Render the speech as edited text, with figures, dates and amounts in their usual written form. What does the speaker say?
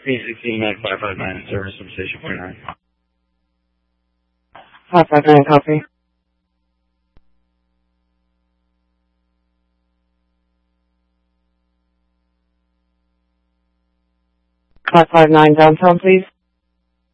316 Mac 559, service from station 49. 559, copy. Five 59 downtown, please.